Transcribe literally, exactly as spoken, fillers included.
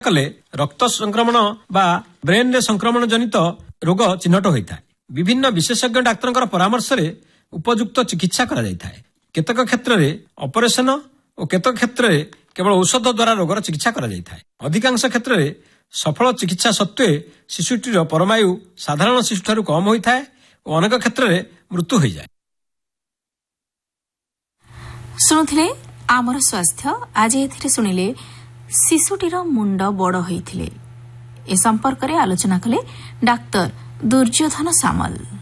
कले रक्त संक्रमण बा ब्रेन रे संक्रमण जनित रोग चिन्हट होता है। विभिन्न विशेषज्ञ डाक्तर परामर्श रे उपयुक्त चिकित्सा करा जाय थाए। केतक क्षेत्र में ऑपरेशन और केतक क्षेत्र में केवल औषध द्वारा रोगर चिकित्सा करा जाय थाए। अधिकांश क्षेत्र में सफल चिकित्सा सत्वे शिशुटीर परमायु साधारण शिशु ठारू कम होता है और अनेक क्षेत्र में मृत्यु हो जाए। शुणुथिले आमर स्वास्थ्य आज एथिरे सुनिले शिशुटीर मुंड बड़ होइथिले। ए संपर्क रे आलोचना कले डाक्तर दुर्योधन सामल।